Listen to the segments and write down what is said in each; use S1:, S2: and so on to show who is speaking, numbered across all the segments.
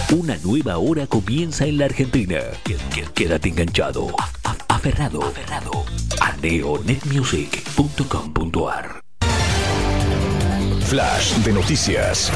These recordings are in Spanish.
S1: Una nueva hora comienza en la Argentina. Quédate enganchado, aferrado a neonetmusic.com.ar.
S2: Flash de noticias.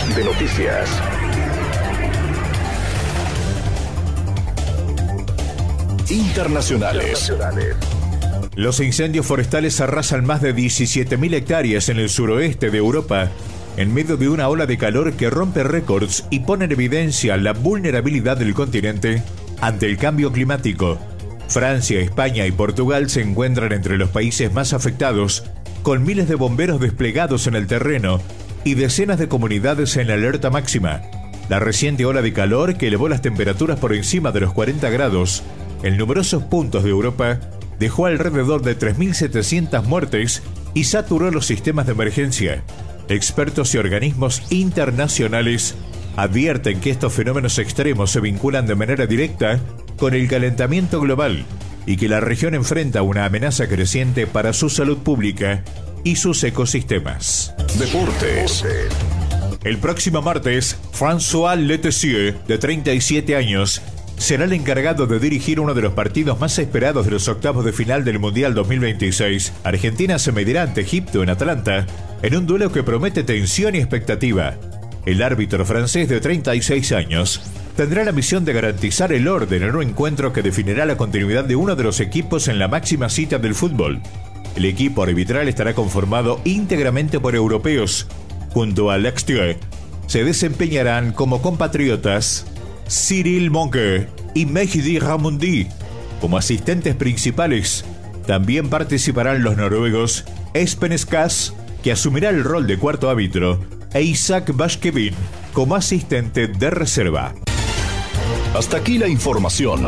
S2: Internacionales.
S3: Los incendios forestales arrasan más de 17.000 hectáreas en el suroeste de Europa, en medio de una ola de calor que rompe récords y pone en evidencia la vulnerabilidad del continente ante el cambio climático. Francia, España y Portugal se encuentran entre los países más afectados, con miles de bomberos desplegados en el terreno y decenas de comunidades en alerta máxima. La reciente ola de calor, que elevó las temperaturas por encima de los 40 grados en numerosos puntos de Europa, dejó alrededor de 3.700 muertes y saturó los sistemas de emergencia. Expertos y organismos internacionales advierten que estos fenómenos extremos se vinculan de manera directa con el calentamiento global y que la región enfrenta una amenaza creciente para su salud pública y sus ecosistemas.
S2: Deportes.
S3: El próximo martes, François Letessier, de 37 años, será el encargado de dirigir uno de los partidos más esperados de los octavos de final del Mundial 2026. Argentina se medirá ante Egipto en Atlanta, en un duelo que promete tensión y expectativa. El árbitro francés de 36 años tendrá la misión de garantizar el orden en un encuentro que definirá la continuidad de uno de los equipos en la máxima cita del fútbol. El equipo arbitral estará conformado íntegramente por europeos. Junto a Letessier se desempeñarán como compatriotas Cyril Monke y Mehdi Ramoundi. Como asistentes principales también participarán los noruegos Espen Skas, que asumirá el rol de cuarto árbitro, e Isaac Bashkevin como asistente de reserva.
S2: Hasta aquí la información.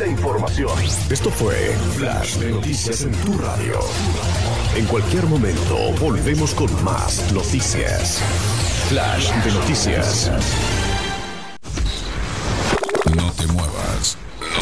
S2: Esto fue Flash de Noticias en tu radio. En cualquier momento volvemos con más noticias. Flash de Noticias.
S4: No te muevas.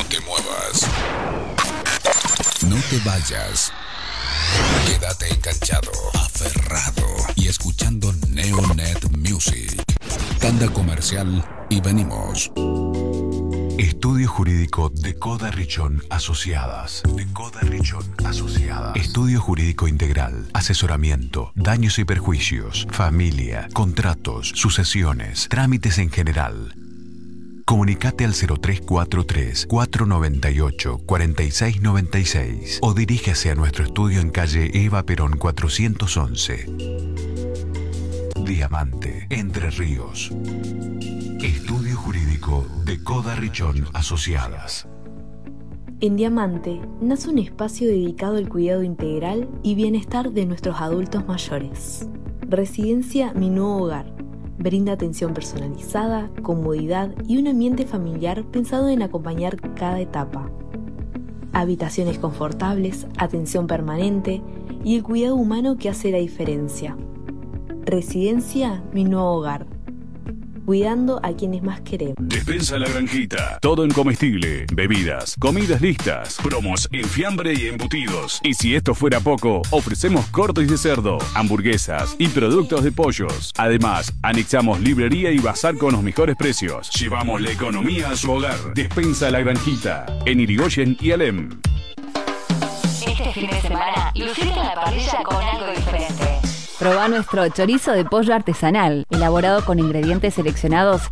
S4: No te vayas. Quédate enganchado, aferrado y escuchando Neonet Music. Tanda comercial y venimos. Estudio Jurídico de Coda Richón Asociadas. Estudio Jurídico Integral. Asesoramiento, daños y perjuicios, familia, contratos, sucesiones, trámites en general. Comunicate al 0343-498-4696 o dirígase a nuestro estudio en calle Eva Perón 411. Diamante, Entre Ríos. Estudio Jurídico de Coda Richón Asociadas.
S5: En Diamante nace un espacio dedicado al cuidado integral y bienestar de nuestros adultos mayores. Residencia Mi Nuevo Hogar. Brinda atención personalizada, comodidad y un ambiente familiar pensado en acompañar cada etapa. Habitaciones confortables, atención permanente y el cuidado humano que hace la diferencia. Residencia Mi Nuevo Hogar. Cuidando a quienes más queremos.
S6: Despensa La Granjita. Todo en comestible, bebidas, comidas listas, promos en fiambre y embutidos. Y si esto fuera poco, ofrecemos cortes de cerdo, hamburguesas y productos de pollos. Además, anexamos librería y bazar con los mejores precios. Llevamos la economía a su hogar. Despensa La Granjita. En Irigoyen y Alem.
S7: Este fin de semana, lucite en la parrilla con algo diferente.
S8: Probá nuestro chorizo de pollo artesanal, elaborado con ingredientes seleccionados